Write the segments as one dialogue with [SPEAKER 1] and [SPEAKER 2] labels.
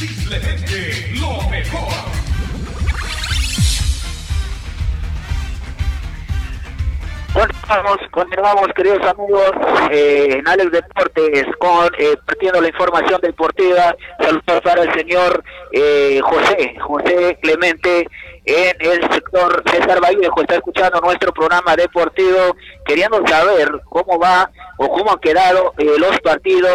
[SPEAKER 1] Simplemente lo mejor.
[SPEAKER 2] Continuamos, queridos amigos, en Alex Deportes, partiendo la información deportiva. Saludos para el señor José Clemente en el sector César Vallejo. Está escuchando nuestro programa deportivo, queriendo saber cómo va o cómo han quedado los partidos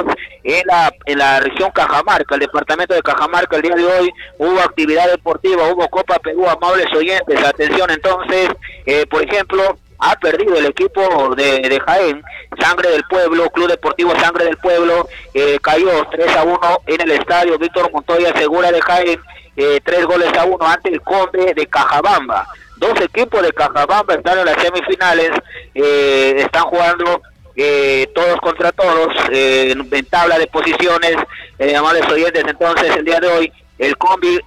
[SPEAKER 2] en la región Cajamarca, el departamento de Cajamarca. El día de hoy hubo actividad deportiva, hubo Copa Perú, amables oyentes. Atención entonces, por ejemplo, ha perdido el equipo de Jaén, Sangre del Pueblo, Club Deportivo Sangre del Pueblo, cayó 3-1 en el estadio Víctor Montoya Segura de Jaén, 3-1 ante el Combe de Cajabamba. Dos equipos de Cajabamba están en las semifinales, están jugando todos contra todos, en tabla de posiciones, amables oyentes. Entonces el día de hoy el Combe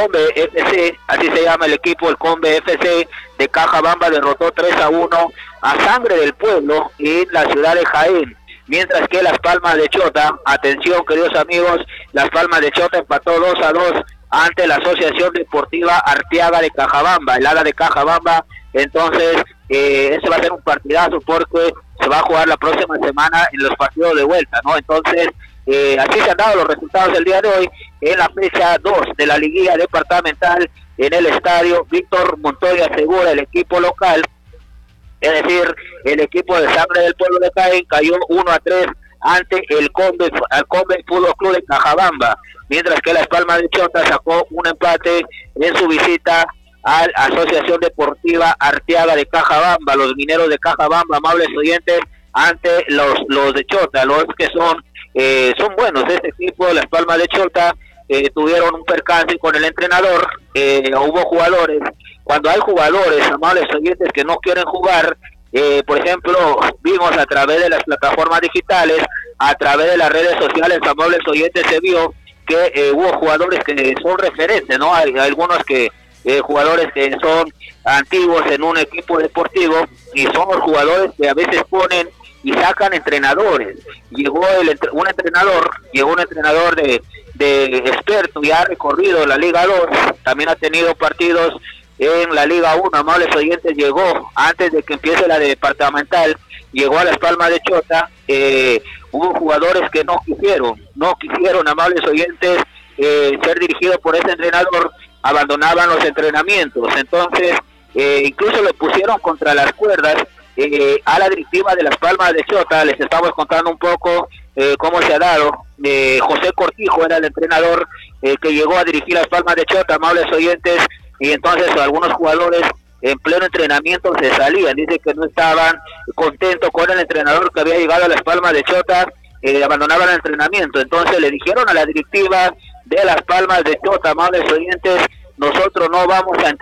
[SPEAKER 2] FC, así se llama el equipo, el Combe FC de Cajabamba, derrotó 3-1 a Sangre del Pueblo en la ciudad de Jaén, mientras que Las Palmas de Chota, atención queridos amigos, Las Palmas de Chota empató 2-2 ante la Asociación Deportiva Arteaga de Cajabamba, el ADA de Cajabamba. Entonces ese va a ser un partidazo porque se va a jugar la próxima semana en los partidos de vuelta, ¿no? Entonces así se han dado los resultados el día de hoy en la fecha 2 de la liguilla departamental en el estadio Víctor Montoya Segura. El equipo local, es decir, el equipo de Sangre del Pueblo de Jaén, cayó 1-3 ante el Combe Fútbol Club de Cajabamba, mientras que Las Palmas de Chota sacó un empate en su visita a la Asociación Deportiva Arteaga de Cajabamba. Los mineros de Cajabamba, amables oyentes, ante los de Chota, los que son buenos. Este equipo de Las Palmas de Chota tuvieron un percance con el entrenador. Hubo jugadores, cuando hay jugadores, amables oyentes, que no quieren jugar, por ejemplo, vimos a través de las plataformas digitales, a través de las redes sociales, amables oyentes, se vio que hubo jugadores que son referentes, ¿no? Hay algunos jugadores que son antiguos en un equipo deportivo, y son los jugadores que a veces ponen y sacan entrenadores. Llegó un entrenador de experto, y ha recorrido la Liga 2, también ha tenido partidos en la Liga 1, amables oyentes. Llegó antes de que empiece la departamental, llegó a Las Palmas de Chota. Hubo jugadores que no quisieron, amables oyentes, ser dirigidos por ese entrenador, abandonaban los entrenamientos. Entonces incluso lo pusieron contra las cuerdas a la directiva de Las Palmas de Chota. Les estamos contando un poco cómo se ha dado. José Cortijo era el entrenador que llegó a dirigir Las Palmas de Chota, amables oyentes, y entonces algunos jugadores en pleno entrenamiento se salían, dice que no estaban contentos con el entrenador que había llegado a Las Palmas de Chota, abandonaban el entrenamiento. Entonces le dijeron a la directiva de Las Palmas de Chota, amables oyentes, nosotros no vamos a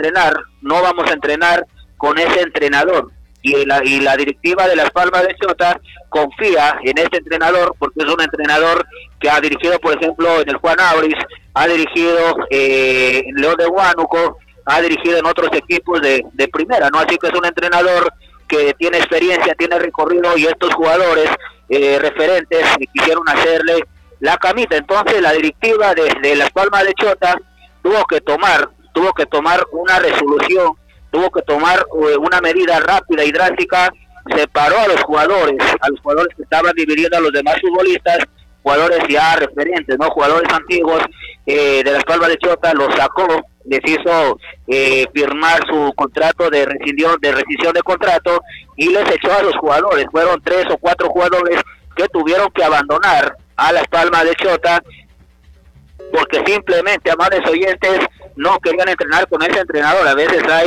[SPEAKER 2] entrenar con ese entrenador. Y la directiva de Las Palmas de Chota confía en este entrenador, porque es un entrenador que ha dirigido, por ejemplo, en el Juan Abris, ha dirigido en León de Huánuco, ha dirigido en otros equipos de primera, ¿no? Así que es un entrenador que tiene experiencia, tiene recorrido, y estos jugadores referentes quisieron hacerle la camita. Entonces la directiva de Las Palmas de Chota tuvo que tomar una resolución, tuvo que tomar una medida rápida y drástica. Separó a los jugadores que estaban dividiendo a los demás futbolistas, jugadores ya referentes, no jugadores antiguos de Las Palmas de Chota, los sacó, les hizo firmar su contrato de rescisión de contrato, y les echó a los jugadores. Fueron 3 o 4 jugadores que tuvieron que abandonar a Las Palmas de Chota, porque simplemente, amables oyentes, no querían entrenar con ese entrenador. A veces hay